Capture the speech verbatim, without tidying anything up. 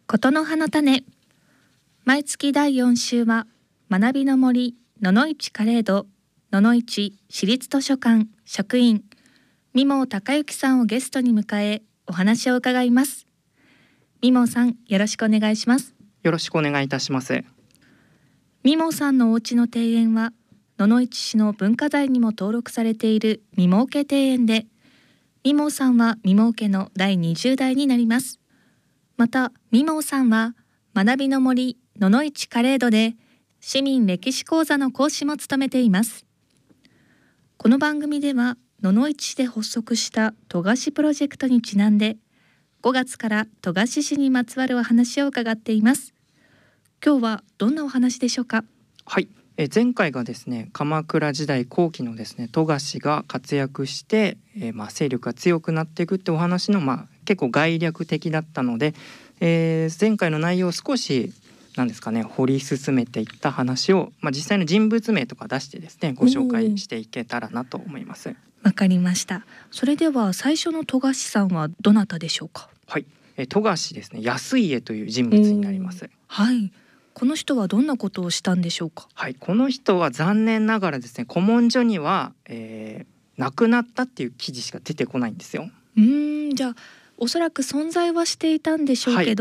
ことの葉の種。毎月だいよん週は学びの森野々市カレード野々市市立図書館職員三毛孝之さんをゲストに迎えお話を伺います。三毛さん、よろしくお願いします。 よろしくお願いいたします。 三毛さんのお家の庭園は野々市市の文化財にも登録されている三毛家庭園で、三毛さんは三毛家のだいにじゅう代になります。また三毛さんは学びの森野々市カレードで市民歴史講座の講師も務めています。この番組では野々市市で発足した戸菓プロジェクトにちなんでごがつから戸菓市にまつわるお話を伺っています。今日はどんなお話でしょうか。 はい、え前回がですね、鎌倉時代後期のですね戸菓が活躍して、えー、まあ勢力が強くなっていくってお話の、まあ、結構概略的だったので、えー、前回の内容を少しなんですかね掘り進めていった話を、まあ、実際の人物名とか出してですねご紹介していけたらなと思います。 わかりました。それでは最初の戸菓さんはどなたでしょうか。 はい、え戸菓ですね、安家という人物になります。 はい、この人はどんなことをしたんでしょうか。 はい、この人は残念ながらですね古文書には、えー、亡くなったっていう記事しか出てこないんですよ。 うーん、じゃあおそらく存在はしていたんでしょうけど、はい